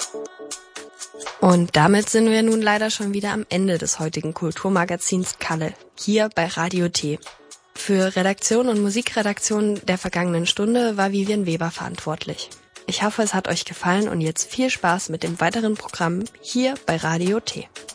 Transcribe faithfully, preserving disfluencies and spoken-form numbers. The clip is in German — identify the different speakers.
Speaker 1: Und damit sind wir nun leider schon wieder am Ende des heutigen Kulturmagazins Kalle, hier bei Radio T. Für Redaktion und Musikredaktion der vergangenen Stunde war Vivian Weber verantwortlich. Ich hoffe, es hat euch gefallen und jetzt viel Spaß mit dem weiteren Programm hier bei Radio T.